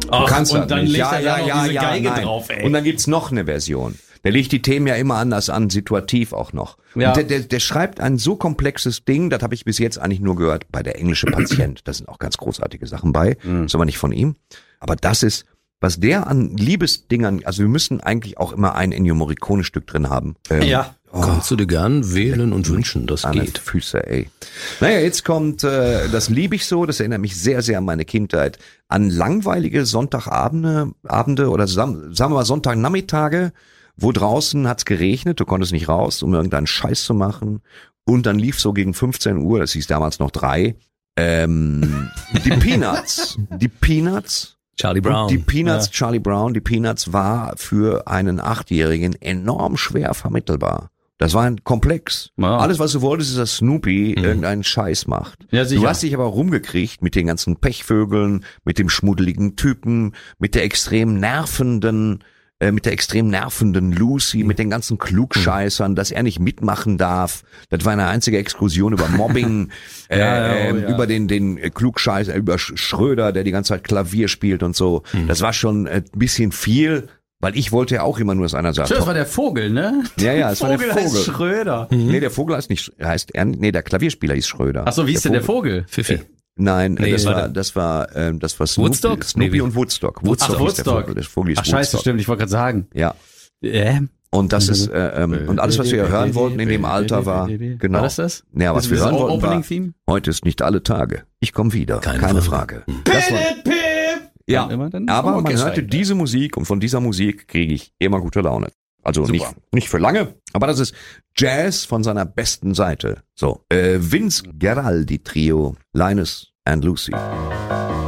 Du kannst und dann nicht. legt er da noch diese Geige drauf, ey. Und dann gibt's noch eine Version. Der legt die Themen ja immer anders an, situativ auch noch. Ja. Und der schreibt ein so komplexes Ding, das habe ich bis jetzt eigentlich nur gehört bei Der englische Patient. Da sind auch ganz großartige Sachen bei, ist aber nicht von ihm. Aber das ist, was der an Liebesdingern, also wir müssen eigentlich auch immer ein Ennio Morricone-Stück drin haben. Ja. Kannst du dir gern wählen und wünschen, das An geht. die Füße, ey. Naja, jetzt kommt, das liebe ich so, das erinnert mich sehr, sehr an meine Kindheit, an langweilige Sonntagabende oder sagen wir mal Sonntagnachmittage, wo draußen hat's geregnet, du konntest nicht raus, um irgendeinen Scheiß zu machen. Und dann lief so gegen 15 Uhr, das hieß damals noch 3, die Peanuts. Die Peanuts. Charlie Brown. Die Peanuts, Charlie Brown, die Peanuts war für einen 8-Jährigen enorm schwer vermittelbar. Das war ein Komplex. Ja. Alles, was du wolltest, ist, dass Snoopy irgendeinen Scheiß macht. Ja, sicher. Du hast dich aber rumgekriegt mit den ganzen Pechvögeln, mit dem schmuddeligen Typen, mit der extrem nervenden Lucy, mit den ganzen Klugscheißern, dass er nicht mitmachen darf. Das war eine einzige Exkursion über Mobbing, über den Klugscheißer, über Schröder, der die ganze Zeit Klavier spielt und so. Das war schon ein bisschen viel, weil ich wollte ja auch immer nur, dass einer sagt. Das war der Vogel, ne? Ja, es war der Vogel. Heißt Schröder. Nee, der Vogel der Klavierspieler hieß Schröder. Ach so, wie hieß denn der Vogel? Pfiffi. Nein, Nee, das war Snoopy, Woodstock? Snoopy Nee, und Woodstock. Ach, hieß der Woodstock. Vogel. Der Vogel hieß Ach, scheiße, Woodstock. stimmt, ich wollte gerade sagen. Ja. Und das ist und alles, was wir hören wollten in dem Alter war genau. War das? Ja, was Ist wir das hören wollten war Opening-Theme? heute ist nicht alle Tage. Ich komme wieder. Keine Frage. Das war, ja, Immer dann aber man Orchester hörte hinter. diese Musik und von dieser Musik kriege ich immer gute Laune. Also Super. nicht für lange, aber das ist Jazz von seiner besten Seite. So, Vince Guaraldi Trio, Linus and Lucy.